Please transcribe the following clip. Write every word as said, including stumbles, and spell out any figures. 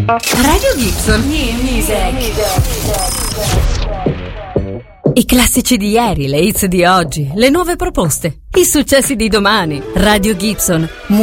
Radio Gibson New Music. I classici di ieri, le hits di oggi, le nuove proposte, i successi di domani. Radio Gibson